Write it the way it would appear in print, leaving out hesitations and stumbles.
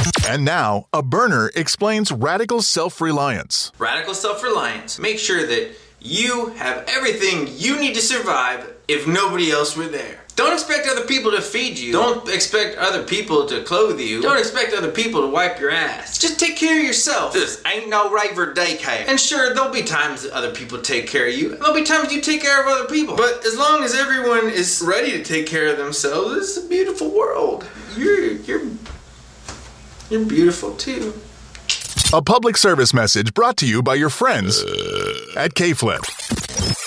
And now, a burner explains radical self-reliance. Radical self-reliance. Make sure that you have everything you need to survive if nobody else were there. Don't expect other people to feed you. Don't expect other people to clothe you. Don't expect other people to wipe your ass. Just take care of yourself. This ain't no raver daycare. And sure, there'll be times that other people take care of you. And there'll be times you take care of other people. But as long as everyone is ready to take care of themselves, it's a beautiful world. You're beautiful too. A public service message brought to you by your friends at K-Flip.